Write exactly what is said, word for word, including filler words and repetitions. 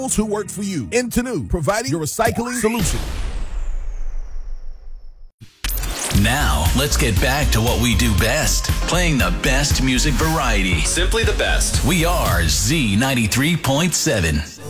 who work for you. Intanu, providing your recycling solution. Now, let's get back to what we do best, playing the best music variety. Simply the best. We are Z ninety-three point seven.